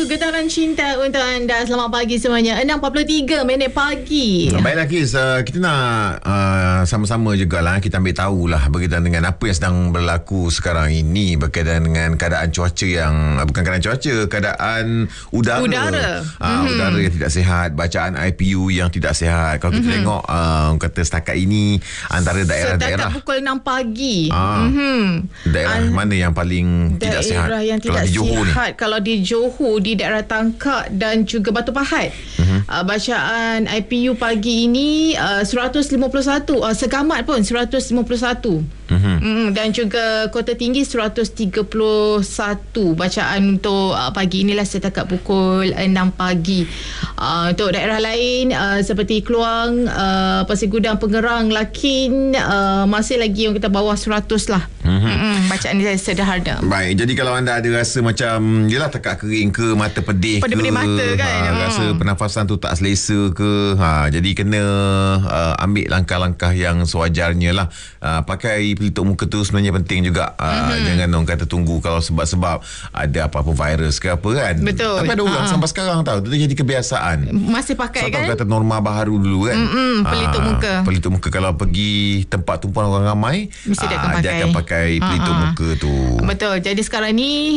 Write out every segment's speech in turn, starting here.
Getaran cinta untuk anda. Selamat pagi semuanya. 6.43 minit pagi. Baiklah Kis, kita nak sama-sama jugalah kita ambil tahulah berkaitan dengan apa yang sedang berlaku sekarang ini berkaitan dengan keadaan cuaca yang bukan keadaan cuaca, keadaan udara. Udara yang tidak sihat, bacaan IPU yang tidak sihat. Kalau kita tengok kata setakat ini antara daerah-daerah setakat pukul 6 pagi. Daerah mana yang paling tidak sihat? Daerah yang tidak sihat kalau di Johor, di daerah Tangkak dan juga Batu Pahat. Bacaan IPU pagi ini 151, Segamat pun 151. Dan juga Kota Tinggi 131 bacaan untuk pagi inilah setakat pukul 6 pagi. Untuk daerah lain seperti Kluang, Pasir Gudang, Pengerang, Lakin masih lagi yang kita bawah 100 lah. Bacaan ni sederhana. Baik, jadi kalau anda ada rasa macam yelah tekak kering ke, mata pedih ke, mata kan, rasa pernafasan tu tak selesa ke, jadi kena ambil langkah-langkah yang sewajarnya lah. Pakai pelitup muka tu sebenarnya penting juga. Jangan orang kata tunggu kalau sebab ada apa-apa virus ke apa kan. Betul. Tapi ada orang sampai sekarang tahu tu jadi kebiasaan masih pakai kan. Kata norma baharu dulu kan. Pelitup muka. Pelitup muka kalau pergi tempat tumpuan orang ramai mesti dia akan pakai pelitup muka tu. Betul. Jadi sekarang ni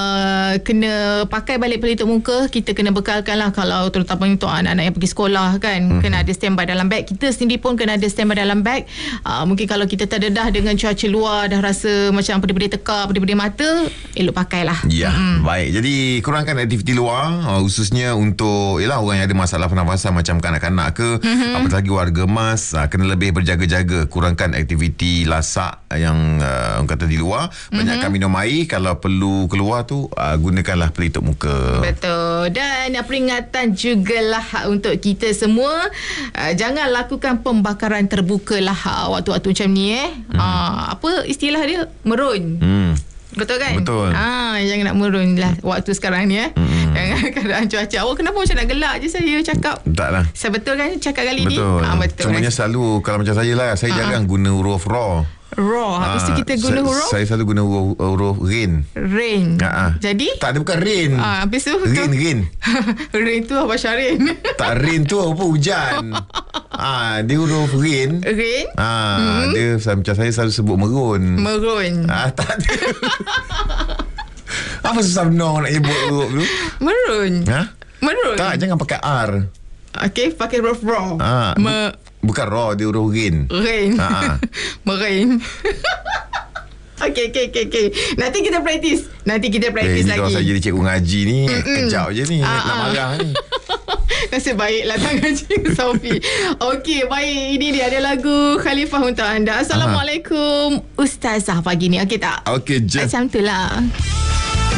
kena pakai balik pelitup muka. Kita kena bekalkan lah kalau terutama untuk anak-anak yang pergi sekolah kan. Kena ada standby dalam beg. Kita sendiri pun kena ada standby dalam beg. Mungkin kalau kita terdedah dengan cuaca luar, dah rasa macam pedih-pedih tekak, pedih-pedih mata, elok pakailah. Ya, baik. Jadi kurangkan aktiviti luar, khususnya untuk orang yang ada masalah pernafasan macam kanak-kanak ke, apatah lagi warga emas, kena lebih berjaga-jaga. Kurangkan aktiviti lasak yang orang kata di luar. Banyakkan minum air. Kalau perlu keluar tu, gunakanlah pelitup muka. Betul. Dan peringatan jugalah untuk kita semua, jangan lakukan pembakaran terbuka lah waktu-waktu macam ni apa istilah dia? Merun. Betul kan? Betul. Jangan nak merun lah waktu sekarang ni Jangan keadaan cuaca. Awak kenapa macam nak gelak je saya cakap? Tak lah. Saya betul kan cakap kali ni? Betul. Cumanya selalu kalau macam saya lah, saya jarang guna huruf raw. Habis tu kita guna huruf? Saya selalu guna huruf rain. Rain. Jadi? Tak ada, bukan rain. Habis tu? Rain. Rain tu apa Syarin? Tak, rain tu apa hujan. Dia huruf rain. Rain? Dia macam saya selalu sebut merun. Merun. Tak ada. Apa susah benar nak sebut huruf tu? Merun. Merun. Tak, jangan pakai R. Okey, pakai huruf raw. Bukan raw, dia huruf rain. Rain. Merain. Okey. Nanti kita praktis lagi. Kalau saya jadi cikgu ngaji ni, kejap je ni, nak marah ni. Nasib baiklah tangan Cikgu Sophie. Okey, baik. Ini dia ada lagu Khalifah untuk anda. Assalamualaikum Ustazah pagi ni. Okey tak? Okey je. Macam tu lah.